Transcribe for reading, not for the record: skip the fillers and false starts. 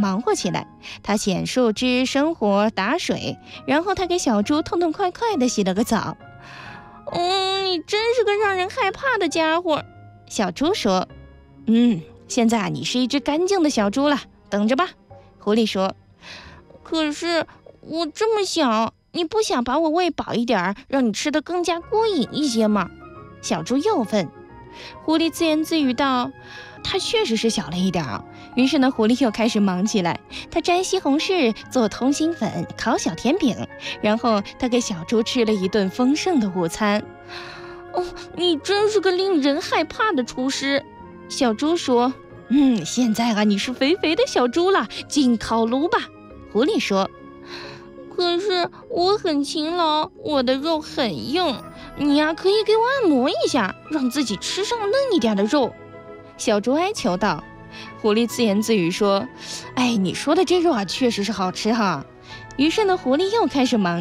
忙活起来。他捡树枝、生火、打水，然后他给小猪痛痛快快地洗了个澡。你真是个让人害怕的家伙，小猪说。现在你是一只干净的小猪了，等着吧。狐狸说。可是我这么小，你不想把我喂饱一点，让你吃得更加过瘾一些吗？小猪又问。狐狸自言自语道，它确实是小了一点儿。于是呢，狐狸又开始忙起来。他摘西红柿，做通心粉，烤小甜饼，然后他给小猪吃了一顿丰盛的午餐。你真是个令人害怕的厨师，小猪说。现在啊，你是肥肥的小猪了，进烤炉吧。狐狸说。可是我很勤劳，我的肉很硬，你呀，可以给我按摩一下，让自己吃上嫩一点的肉。小猪哀求道。狐狸自言自语说。你说的这肉啊，确实是好吃哈。于是呢，狐狸又开始忙